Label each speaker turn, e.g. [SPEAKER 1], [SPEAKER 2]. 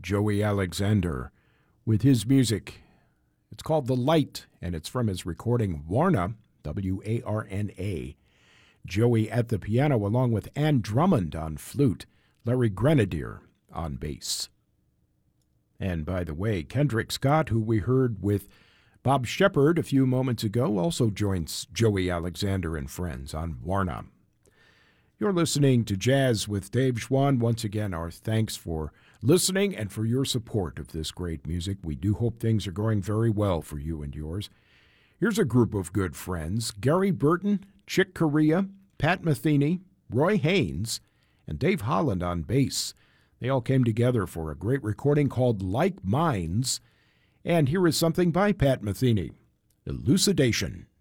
[SPEAKER 1] Joey Alexander, with his music. It's called The Light, and it's from his recording Warna, W-A-R-N-A. Joey at the piano, along with Ann Drummond on flute, Larry Grenadier on bass. And by the way, Kendrick Scott, who we heard with Bob Shepard a few moments ago, also joins Joey Alexander and friends on Warna. You're listening to Jazz with Dave Schwann. Once again, our thanks for listening and for your support of this great music. We do hope things are going very well for you and yours. Here's a group of good friends: Gary Burton, Chick Corea, Pat Metheny, Roy Haynes, and Dave Holland on bass. They all came together for a great recording called Like Minds. And here is something by Pat Metheny, Elucidation.